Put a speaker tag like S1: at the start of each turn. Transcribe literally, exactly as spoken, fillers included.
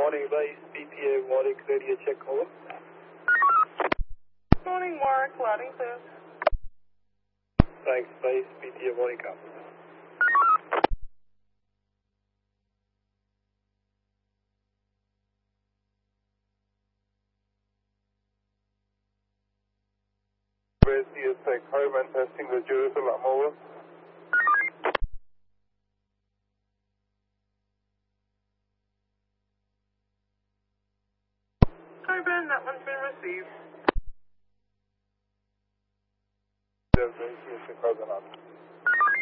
S1: morning, base, B P A Warwick, radio check, over.
S2: Morning, Warwick, loading, sir.
S1: Thanks, base, B P A Warwick, up.
S3: Where's the attack home and testing the Jerusalem, over.
S2: Coburn, that one's been received.
S3: There's the attack home and